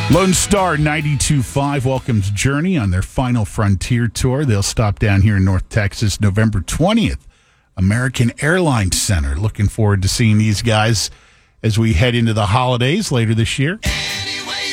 Lone Star 92.5 welcomes Journey on their final Frontier Tour. They'll stop down here in North Texas November 20th. American Airlines Center. Looking forward to seeing these guys as we head into the holidays later this year.